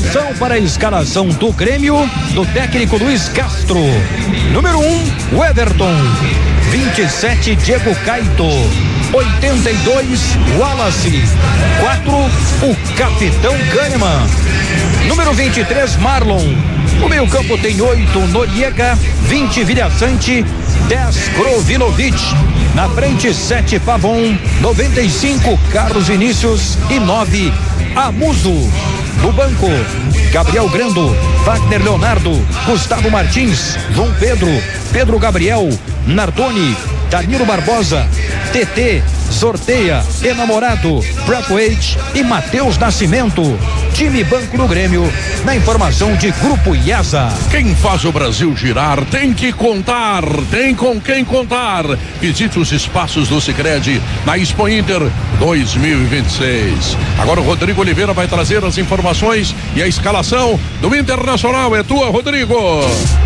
Atenção para a escalação do Grêmio, do técnico Luiz Castro. Número 1, Everton. 27, Diego Caito. 82, Wallace. 4, o Capitão Kahneman. Número 23, Marlon. No meio campo tem 8, Noriega. 20, Vilhaçante. 10, Krovinovic. Na frente, 7, Pavon. 95, Carlos Vinícius. E 9, Amuso. No banco, Gabriel Grando, Wagner Leonardo, Gustavo Martins, João Pedro, Pedro Gabriel, Nardoni, Danilo Barbosa, TT, Sorteia, Enamorado, Braithwaite e Matheus Nascimento. Time banco do Grêmio, na informação de Grupo IESA. Quem faz o Brasil girar tem que contar, tem com quem contar. Visite os espaços do Sicredi na Expo Inter 2026. Agora o Rodrigo Oliveira vai trazer as informações e a escalação do Internacional. É tua, Rodrigo.